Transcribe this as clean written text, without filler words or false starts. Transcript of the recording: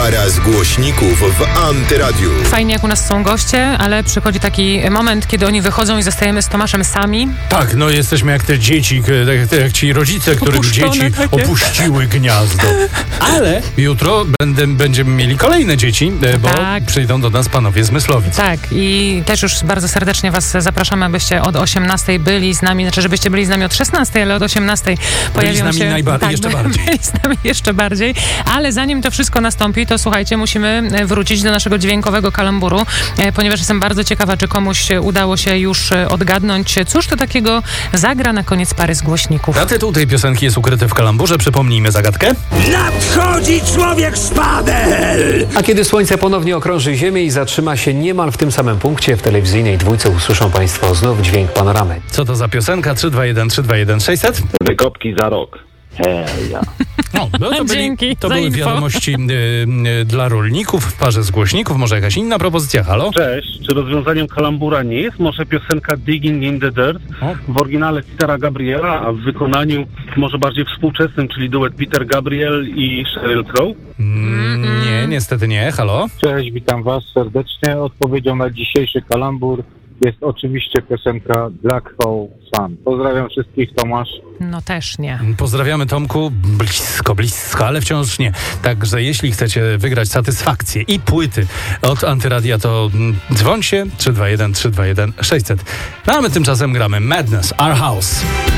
Para z głośników w Antyradiu. Fajnie, jak u nas są goście, ale przychodzi taki moment, kiedy oni wychodzą i zostajemy z Tomaszem sami. Tak, no jesteśmy jak te dzieci, jak ci rodzice, których dzieci opuściły gniazdo. Ale jutro będziemy mieli kolejne dzieci, bo przyjdą do nas panowie z Myslowic. Tak, i też już bardzo serdecznie was zapraszamy, abyście od 18 byli z nami, znaczy żebyście byli z nami od 16, ale od 18 pojawią byli z nami jeszcze bardziej. Byli z nami jeszcze bardziej, ale zanim to wszystko nastąpi, to słuchajcie, musimy wrócić do naszego dźwiękowego kalamburu, ponieważ jestem bardzo ciekawa, czy komuś udało się już odgadnąć, cóż to takiego zagra na koniec Pary z głośników. A tytuł tej piosenki jest ukryty w kalamburze. Przypomnijmy zagadkę. Nadchodzi człowiek szpadel! A kiedy słońce ponownie okrąży Ziemię i zatrzyma się niemal w tym samym punkcie, w telewizyjnej dwójce usłyszą Państwo znów dźwięk panoramy. Co to za piosenka? 321 600? Wykopki za rok. Heja. To były wiadomości dla rolników w parze z głośników. Może jakaś inna propozycja? Halo? Cześć. Czy rozwiązaniem kalambura nie jest może piosenka Digging in the Dirt? W oryginale Petera Gabriela, a w wykonaniu może bardziej współczesnym, czyli duet Peter Gabriel i Sheryl Crow? Nie, niestety nie. Halo? Cześć, witam Was serdecznie. Odpowiedzią na dzisiejszy kalambur jest oczywiście piosenka Black Hole Sun. Pozdrawiam wszystkich, Tomasz. No też nie. Pozdrawiamy, Tomku. Blisko, ale wciąż nie. Także jeśli chcecie wygrać satysfakcję i płyty od Antyradia, to dzwońcie 321 321 600. No a my tymczasem gramy Madness, Our House.